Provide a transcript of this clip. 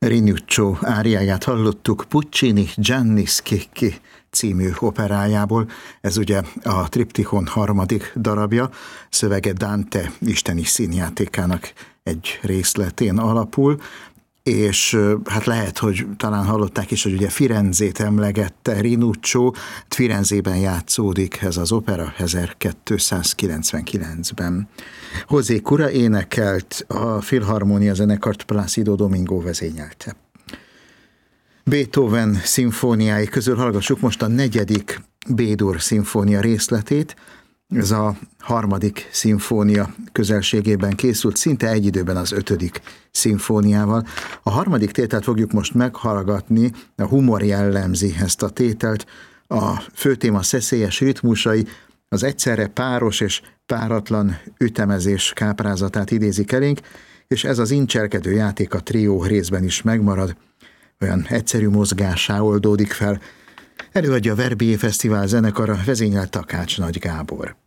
Rinuccio áriáját hallottuk Puccini Gianni Schicchi című operájából. Ez ugye a triptikon harmadik darabja, szövege Dante isteni színjátékának egy részletén alapul, és hát lehet, hogy talán hallották is, hogy ugye Firenzét emlegette Rinuccio, Firenzében játszódik ez az opera 1299-ben. José Cura énekelt, a Filharmonia zenekart Plácido Domingo vezényelte. Beethoven szimfóniái közül hallgassuk most a 4. B-dur szimfónia részletét. Ez a 3. szimfónia közelségében készült, szinte egy időben az 5. szimfóniával. A 3. tételt fogjuk most meghallgatni, a humor jellemzi ezt a tételt, a főtéma szeszélyes ritmusai, az egyszerre páros és páratlan ütemezés káprázatát idézik elénk, és ez az incselkedő játék a trió részben is megmarad, olyan egyszerű mozgássá oldódik fel. Előadja a Verbier Fesztivál zenekara, vezényelt Takács Nagy Gábor.